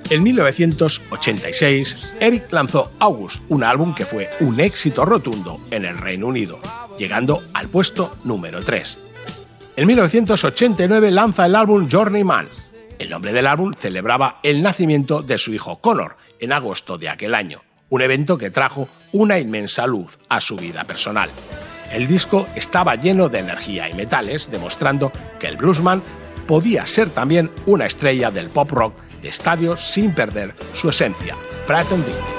En 1986, Eric lanzó August, un álbum que fue un éxito rotundo en el Reino Unido, llegando al puesto número 3. En 1989 lanza el álbum Journeyman. El nombre del álbum celebraba el nacimiento de su hijo Connor en agosto de aquel año, un evento que trajo una inmensa luz a su vida personal. El disco estaba lleno de energía y metales, demostrando que el bluesman podía ser también una estrella del pop rock de estadio sin perder su esencia. Pratt & Whitney.